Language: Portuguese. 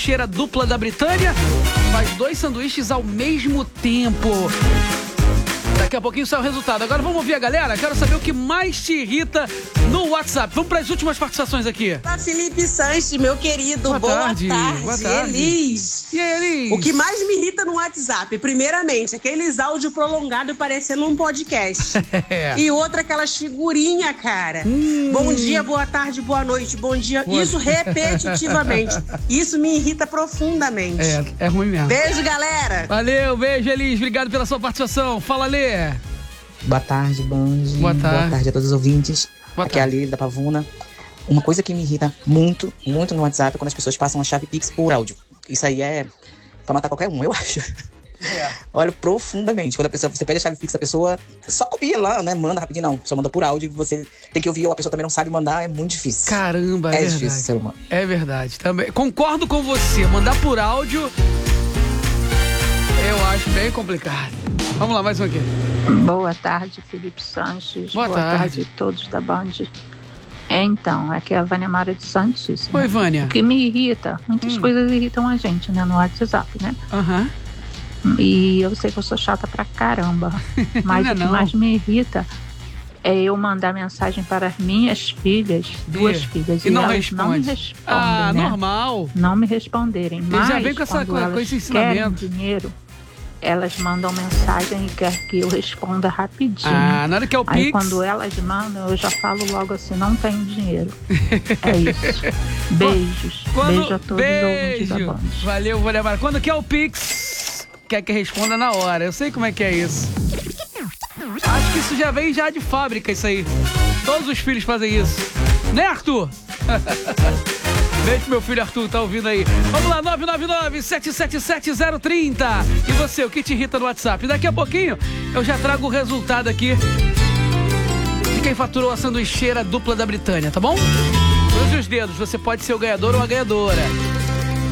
sanduicheira dupla da Britânia. Faz 2 sanduíches ao mesmo tempo. Daqui a pouquinho sai o resultado. Agora vamos ouvir a galera. Quero saber o que mais te irrita no WhatsApp. Vamos para as últimas participações aqui. Olá, Felipe Sanches, meu querido. Boa tarde. Boa tarde. Elis. E aí, Elis? O que mais me irrita no WhatsApp, primeiramente, aqueles áudios prolongados parecendo um podcast. E outra, aquelas figurinhas, cara. Bom dia, boa tarde, boa noite, bom dia. Isso repetitivamente. Isso me irrita profundamente. É ruim mesmo. Beijo, galera. Valeu, beijo, Elis. Obrigado pela sua participação. Fala, Lê. Boa tarde, Band. Boa tarde a todos os ouvintes. Aqui é a Lili da Pavuna. Uma coisa que me irrita muito, muito no WhatsApp é quando as pessoas passam a chave Pix por áudio. Isso aí é pra matar qualquer um, eu acho. Olha, profundamente. Quando você pede a chave Pix da pessoa, só copia lá, né? Manda rapidinho, não. Só manda por áudio. Você tem que ouvir, ou a pessoa também não sabe mandar, é muito difícil. Caramba, é verdade. Difícil, ser humano. É verdade, também. Concordo com você. Mandar por áudio, eu acho bem complicado. Vamos lá, mais um aqui. Boa tarde, Felipe Sanches. Boa tarde a todos da Band. Então, aqui é a Vânia Mara de Santos. Oi, Vânia. O que me irrita, muitas coisas irritam a gente, né, no WhatsApp, né? E eu sei que eu sou chata pra caramba, mas o que mais me irrita é eu mandar mensagem para as minhas filhas, 2 filhas, e não elas responde. não me respondem, Ah, né? normal. Não me responderem, mas já vem com esse ensinamento. Querem dinheiro, elas mandam mensagem e querem que eu responda rapidinho. Ah, na hora que é o Pix. Aí quando elas mandam, eu já falo logo assim, não tenho dinheiro. É isso. Beijos. Beijo a todos os ouvintes da Band. Valeu, vou levar. Quando que é o Pix, quer que responda na hora. Eu sei como é que é isso. Acho que isso já vem já de fábrica, isso aí. Todos os filhos fazem isso. Né, Arthur? Beijo pro meu filho Arthur, tá ouvindo aí. Vamos lá, 999-777-030. E você, o que te irrita no WhatsApp? Daqui a pouquinho eu já trago o resultado aqui de quem faturou a sanduicheira dupla da Britânia, tá bom? Cruze os dedos, você pode ser o ganhador ou a ganhadora.